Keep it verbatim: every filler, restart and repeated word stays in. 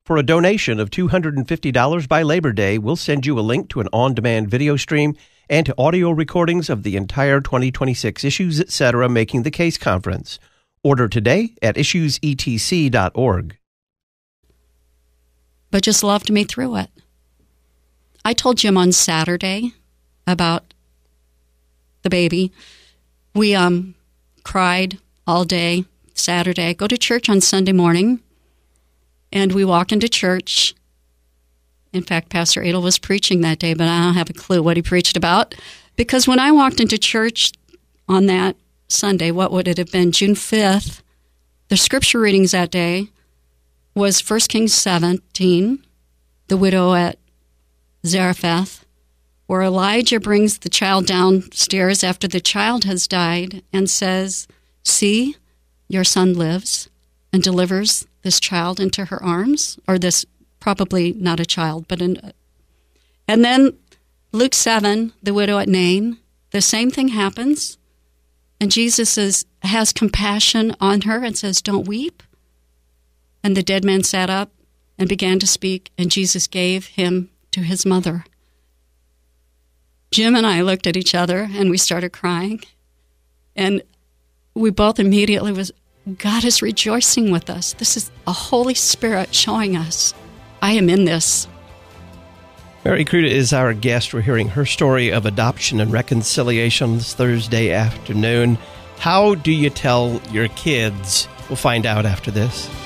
For a donation of two hundred fifty dollars by Labor Day, we'll send you a link to an on-demand video stream and to audio recordings of the entire twenty twenty-six Issues Etc. Making the Case conference. Order today at issues e t c dot org. But just loved me through it. I told Jim on Saturday about the baby. We um cried all day Saturday. Go to church on Sunday morning. And we walk into church. In fact, Pastor Adel was preaching that day, but I don't have a clue what he preached about. Because when I walked into church on that Sunday, what would it have been? June fifth, the scripture readings that day was First Kings seventeen, the widow at Zarephath, where Elijah brings the child downstairs after the child has died and says, "See, your son lives," and delivers this child into her arms, or this, probably not a child, but an... And then Luke seven, the widow at Nain, the same thing happens, and Jesus is, has compassion on her and says, "Don't weep." And the dead man sat up and began to speak, and Jesus gave him to his mother. Jim and I looked at each other, and we started crying, and we both immediately was, God is rejoicing with us. This is a Holy Spirit showing us, I am in this. Mary Kruta is our guest. We're hearing her story of adoption and reconciliation this Thursday afternoon. How do you tell your kids? We'll find out after this.